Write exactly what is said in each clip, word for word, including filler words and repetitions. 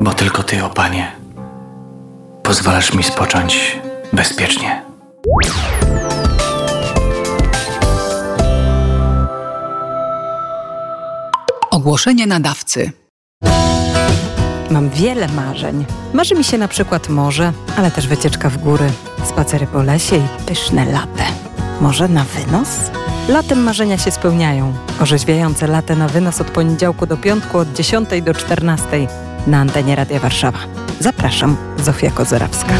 bo tylko Ty, o Panie, pozwalasz mi spocząć bezpiecznie. Ogłoszenie nadawcy. Mam wiele marzeń. Marzy mi się na przykład morze, ale też wycieczka w góry, spacery po lesie i pyszne latte. Może na wynos? Latem marzenia się spełniają. Orzeźwiające latte na wynos od poniedziałku do piątku od dziesiątej do czternastej na antenie Radia Warszawa. Zapraszam, Zofia Kozerawska.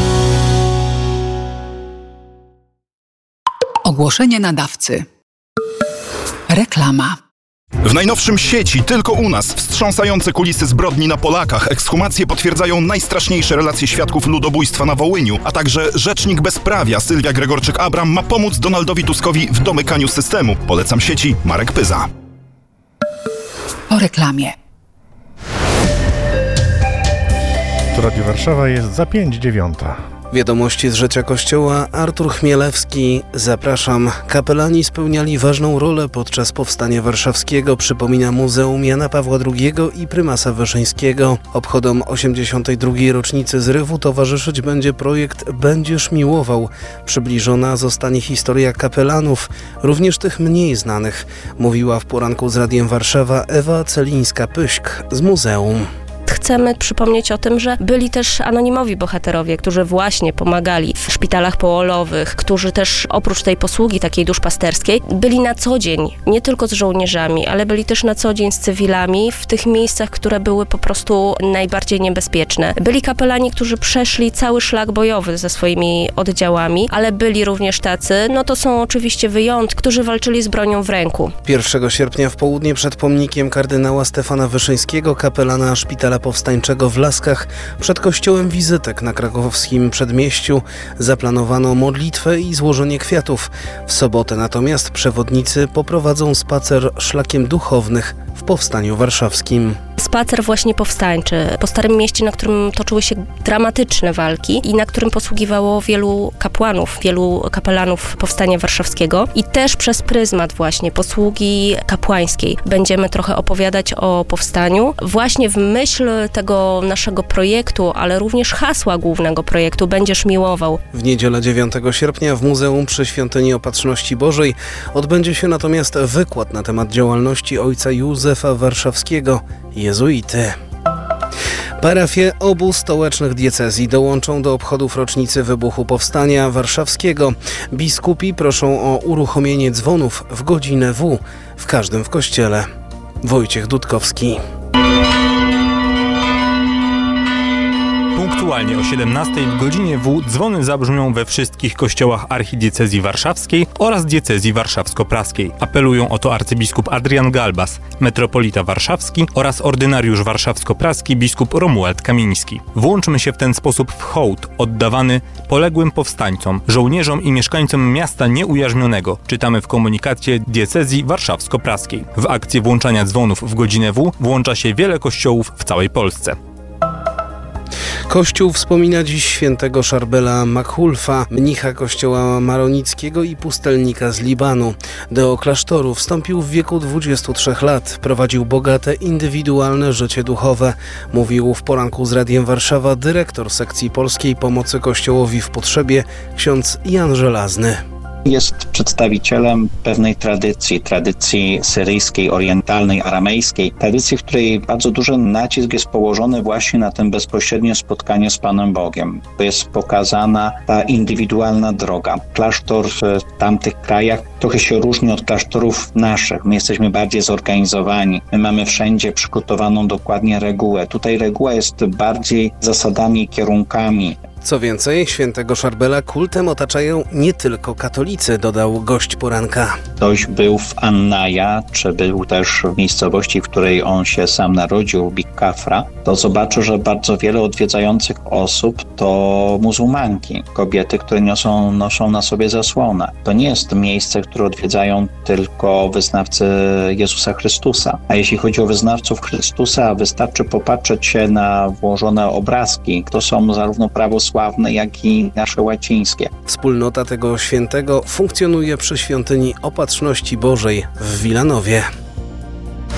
Ogłoszenie nadawcy. Reklama. W najnowszym Sieci, tylko u nas, wstrząsające kulisy zbrodni na Polakach, ekshumacje potwierdzają najstraszniejsze relacje świadków ludobójstwa na Wołyniu, a także rzecznik bezprawia Sylwia Gregorczyk-Abram ma pomóc Donaldowi Tuskowi w domykaniu systemu. Polecam Sieci, Marek Pyza. Po reklamie. Tu Radio Warszawa jest za pięć dziewiąta. Wiadomości z życia Kościoła. Artur Chmielewski. Zapraszam. Kapelani spełniali ważną rolę podczas Powstania Warszawskiego, przypomina Muzeum Jana Pawła drugiego i Prymasa Wyszyńskiego. Obchodom osiemdziesiątej drugiej rocznicy zrywu towarzyszyć będzie projekt Będziesz miłował. Przybliżona zostanie historia kapelanów, również tych mniej znanych, mówiła w poranku z Radiem Warszawa Ewa Celińska-Pyśk z muzeum. Chcemy przypomnieć o tym, że byli też anonimowi bohaterowie, którzy właśnie pomagali w szpitalach połolowych, którzy też oprócz tej posługi takiej duszpasterskiej byli na co dzień, nie tylko z żołnierzami, ale byli też na co dzień z cywilami w tych miejscach, które były po prostu najbardziej niebezpieczne. Byli kapelani, którzy przeszli cały szlak bojowy ze swoimi oddziałami, ale byli również tacy, no to są oczywiście wyjątki, którzy walczyli z bronią w ręku. pierwszego sierpnia w południe przed pomnikiem kardynała Stefana Wyszyńskiego, kapelana Szpitala Powstańczego w Laskach, przed kościołem Wizytek na krakowskim przedmieściu zaplanowano modlitwę i złożenie kwiatów. W sobotę natomiast przewodnicy poprowadzą spacer szlakiem duchownych w Powstaniu Warszawskim. Spacer właśnie powstańczy po Starym Mieście, na którym toczyły się dramatyczne walki i na którym posługiwało wielu kapłanów, wielu kapelanów Powstania Warszawskiego i też przez pryzmat właśnie posługi kapłańskiej będziemy trochę opowiadać o powstaniu. Właśnie w myśl tego naszego projektu, ale również hasła głównego projektu Będziesz miłował. W niedzielę dziewiątego sierpnia w Muzeum przy Świątyni Opatrzności Bożej odbędzie się natomiast wykład na temat działalności ojca Józefa Warszawskiego, jezuity. Parafie obu stołecznych diecezji dołączą do obchodów rocznicy wybuchu Powstania Warszawskiego. Biskupi proszą o uruchomienie dzwonów w godzinę W w każdym w kościele. Wojciech Dudkowski. Punktualnie o siedemnastej w godzinie W dzwony zabrzmią we wszystkich kościołach archidiecezji warszawskiej oraz diecezji warszawsko-praskiej. Apelują o to arcybiskup Adrian Galbas, metropolita warszawski oraz ordynariusz warszawsko-praski biskup Romuald Kamiński. Włączmy się w ten sposób w hołd oddawany poległym powstańcom, żołnierzom i mieszkańcom miasta nieujarzmionego, czytamy w komunikacie diecezji warszawsko-praskiej. W akcję włączania dzwonów w godzinę W włącza się wiele kościołów w całej Polsce. Kościół wspomina dziś świętego Szarbela Makhulfa, mnicha kościoła maronickiego i pustelnika z Libanu. Do klasztoru wstąpił w wieku dwudziestu trzech lat. Prowadził bogate, indywidualne życie duchowe. Mówił w poranku z Radiem Warszawa dyrektor sekcji polskiej pomocy Kościołowi w potrzebie, ksiądz Jan Żelazny. Jest przedstawicielem pewnej tradycji, tradycji syryjskiej, orientalnej, aramejskiej, tradycji, w której bardzo duży nacisk jest położony właśnie na tym bezpośrednie spotkanie z Panem Bogiem. To jest pokazana ta indywidualna droga. Klasztor w tamtych krajach trochę się różni od klasztorów naszych. My jesteśmy bardziej zorganizowani. My mamy wszędzie przygotowaną dokładnie regułę. Tutaj reguła jest bardziej zasadami i kierunkami. Co więcej, świętego Szarbela kultem otaczają nie tylko katolicy, dodał gość poranka. Ktoś był w Annaja, czy był też w miejscowości, w której on się sam narodził, Big Kafra, to zobaczył, że bardzo wiele odwiedzających osób to muzułmanki, kobiety, które niosą, noszą na sobie zasłonę. To nie jest miejsce, które odwiedzają tylko wyznawcy Jezusa Chrystusa. A jeśli chodzi o wyznawców Chrystusa, wystarczy popatrzeć się na włożone obrazki. To są zarówno prawosławne, jak i nasze łacińskie. Wspólnota tego świętego funkcjonuje przy Świątyni Opatrzności Bożej w Wilanowie.